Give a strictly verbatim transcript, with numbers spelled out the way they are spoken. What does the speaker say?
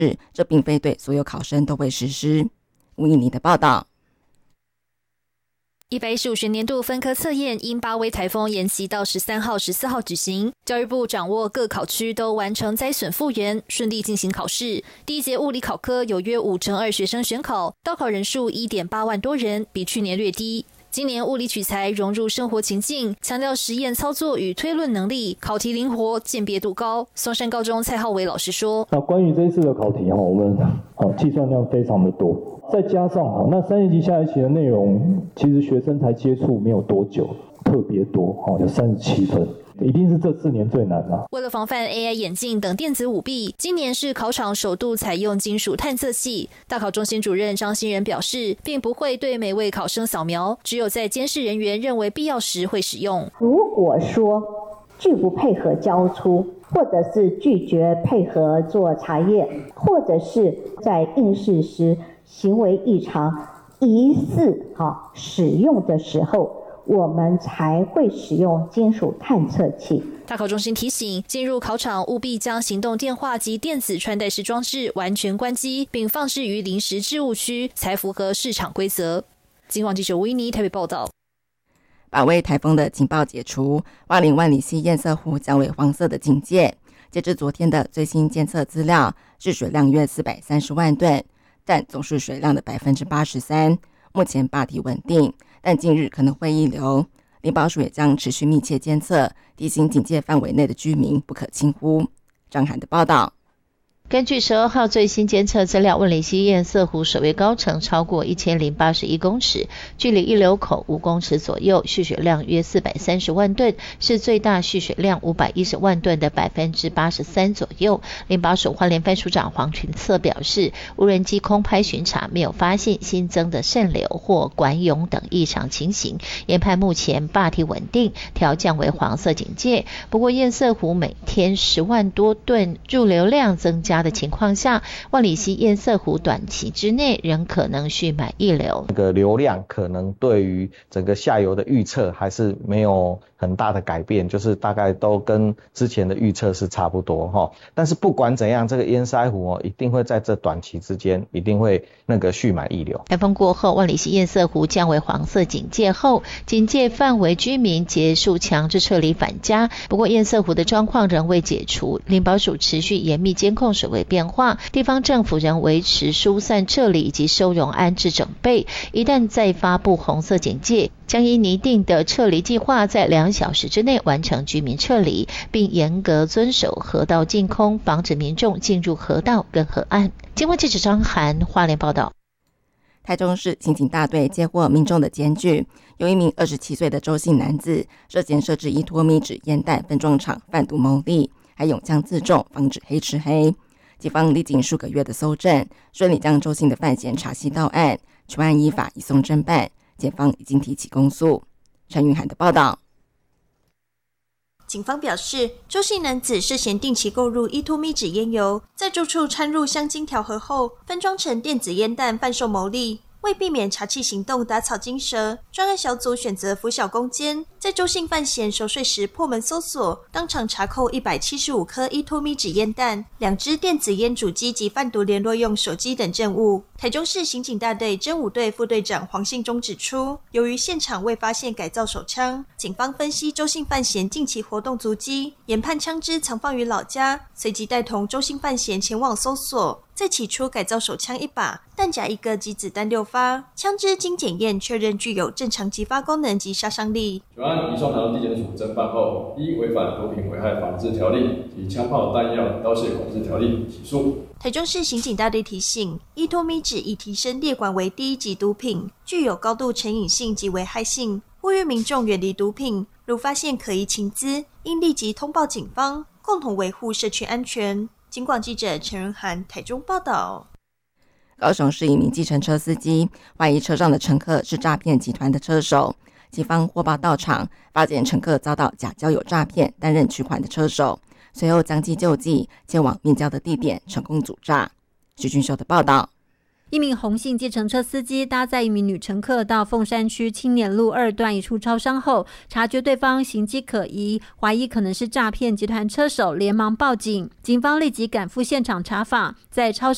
这并非对所有考生都会实施。吴映妮的报道。 一百一十五学年度分科测验因八威台风延期到十三号、十四号举行。教育部掌握各考区都完成灾损复原，顺利进行考试。第一节物理考科有约五成二学生选考，到考人数 一点八万多人，比去年略低。今年物理取材融入生活情境，强调实验操作与推论能力，考题灵活，鉴别度高。松山高中蔡浩伟老师说：“ 那关于这一次的考题哈，我们好计算量非常的多。”再加上哈，那三年级下学期的内容，其实学生才接触没有多久，特别多哈，有三十七分，一定是这四年最难啦。 为了防范 A I 眼镜等电子舞弊，今年是考场首度采用金属探测器。大考中心主任张新仁表示，并不会对每位考生扫描，只有在监视人员认为必要时会使用。 如果说拒不配合交出，或者是拒绝配合做查验，或者是在应试时行为异常，疑似哈使用的时候，我们才会使用金属探测器。 大考中心提醒，进入考场务必将行动电话及电子穿戴式装置完全关机，并放置于临时置物区，才符合市场规则。警广记者吴依妮台北报道。 八威台风的警报解除，花莲万里溪堰塞湖降为黄色的警戒。截至昨天的最新监测资料，治水量约四百三十万吨，占总蓄水量的 百分之八十三。目前坝体稳定，但近日可能会溢流。林保署也将持续密切监测，提醒警戒范围内的居民不可轻忽。张涵的报道。 根据十二号最新监测资料，万里溪堰塞湖水位高程超过一千零八十一公尺，距离溢流口五公尺左右，蓄水量约四百三十万吨，是最大蓄水量五百一十万吨的 百分之八十三 左右。林保署花莲分署长黄群策表示，无人机空拍巡查没有发现新增的渗流或管涌等异常情形，研判目前坝体稳定，调降为黄色警戒。不过堰塞湖每天十万多吨入流量增加的情况下，万里溪堰塞湖短期之内仍可能蓄满溢流。 这个流量可能对于整个下游的预测还是没有很大的改变，就是大概都跟之前的预测是差不多哈。但是不管怎样，这个堰塞湖哦，一定会在这短期之间一定会那个蓄满溢流。 台风过后，万里溪堰塞湖降为黄色警戒后，警戒范围居民结束强制撤离返家。不过堰塞湖的状况仍未解除，林保署持续严密监控水位变化，地方政府仍维持疏散撤离以及收容安置整备。一旦再发布红色警戒，将依拟定的撤离计划，在两小时之内完成居民撤离，并严格遵守河道净空，防止民众进入河道跟河岸。经过记者张涵花莲报道。 台中市刑警大队接获民众的检举，有一名二十七岁的周姓男子涉嫌设置依托咪纸烟弹分装厂贩毒牟利，还拥枪自重，防止黑吃黑。警方历经数个月的搜证，顺利将周姓的犯嫌查悉到案，全案依法移送侦办，检方已经提起公诉。陈云涵的报道。 警方表示，周姓男子涉嫌定期购入依托咪纸烟油，在住处掺入香精调和后，分装成电子烟弹贩售牟利。为避免查缉行动打草惊蛇，专案小组选择拂晓攻坚，在周姓犯嫌熟睡时破门搜索，当场查扣一百七十五颗依托咪纸烟弹、两支电子烟主机及贩毒联络用手机等证物。台中市刑警大队侦五队副队长黄信忠指出，由于现场未发现改造手枪，警方分析周姓犯嫌近期活动足迹，研判枪支藏放于老家，随即带同周姓犯嫌前往搜索。在起初改造手枪一把，弹夹一个及子弹六发，枪支经检验确认具有正常击发功能及杀伤力。 本案移送台中地检署侦办后，依违反毒品危害防治条例及枪炮弹药刀械管制条例起诉。 台中市刑警大队提醒，依托咪纸已提升列管为第一级毒品，具有高度成瘾性及危害性，呼吁民众远离毒品，如发现可疑情资，应立即通报警方，共同维护社区安全。警广记者陈仁涵台中报道。 高雄市一名计程车司机怀疑车上的乘客是诈骗集团的车手，警方获报到场，发现乘客遭到假交友诈骗，担任取款的车手，随后将其救济，前往面交的地点成功阻诈。徐俊秀的报道。 一名洪姓计程车司机搭载一名女乘客到凤山区青年路二段一处超商后，察觉对方行迹可疑，怀疑可能是诈骗集团车手，连忙报警。警方立即赶赴现场查访，在超商